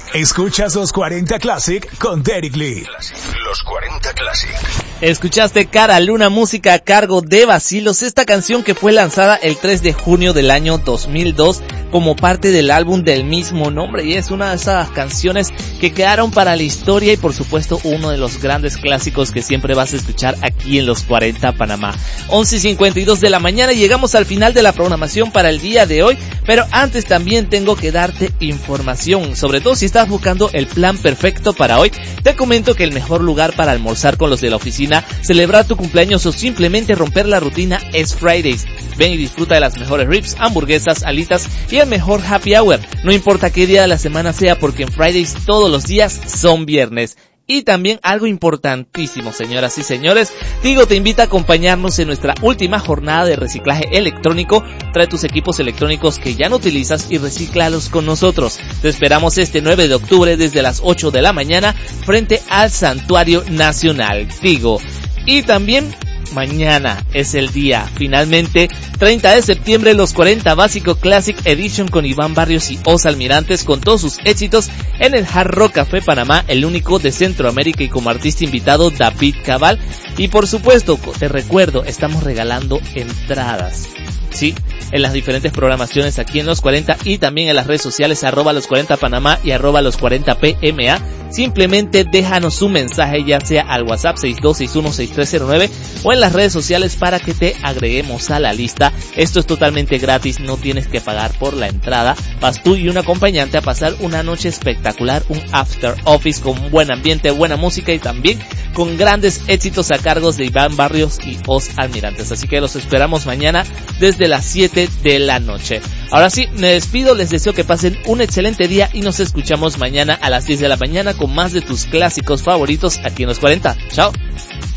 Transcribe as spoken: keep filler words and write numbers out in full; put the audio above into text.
Escuchas los cuarenta Classic con Derek Lee. Los cuarenta Classic. Escuchaste Cara Luna, música a cargo de Vacilos, esta canción que fue lanzada el tres de junio del año dos mil dos como parte del álbum del mismo nombre, y es una de esas canciones que quedaron para la historia y por supuesto uno de los grandes clásicos que siempre vas a escuchar aquí en los cuarenta Panamá. once y cincuenta y dos de la mañana, llegamos al final de la programación para el día de hoy, pero antes también tengo que darte información, sobre todo si estás buscando el plan perfecto para hoy. Te comento que el mejor lugar para almorzar con los de la oficina, celebrar tu cumpleaños o simplemente romper la rutina es Fridays. Ven y disfruta de las mejores ribs, hamburguesas, alitas y el mejor happy hour. No importa qué día de la semana sea, porque en Fridays todos los días son viernes. Y también algo importantísimo, señoras y señores, Tigo te invita a acompañarnos en nuestra última jornada de reciclaje electrónico. Trae tus equipos electrónicos que ya no utilizas y recíclalos con nosotros. Te esperamos este nueve de octubre desde las ocho de la mañana frente al Santuario Nacional Tigo. Y también mañana es el día, finalmente, treinta de septiembre, los cuarenta Básico Classic Edition con Iván Barrios y Os Almirantes con todos sus éxitos en el Hard Rock Café Panamá, el único de Centroamérica, y como artista invitado David Cabal. Y por supuesto, te recuerdo, estamos regalando entradas, sí, en las diferentes programaciones aquí en los cuarenta y también en las redes sociales arroba los cuarenta Panamá y arroba los cuarenta P M A. Simplemente déjanos un mensaje, ya sea al WhatsApp seis dos seis uno seis tres cero nueve o en las redes sociales para que te agreguemos a la lista. Esto es totalmente gratis, no tienes que pagar por la entrada. Vas tú y un acompañante a pasar una noche espectacular, un after office con buen ambiente, buena música y también con grandes éxitos a cargos de Iván Barrios y Os Almirantes. Así que los esperamos mañana desde las siete de la noche. Ahora sí, me despido, les deseo que pasen un excelente día y nos escuchamos mañana a las diez de la mañana con más de tus clásicos favoritos aquí en los cuarenta. Chao.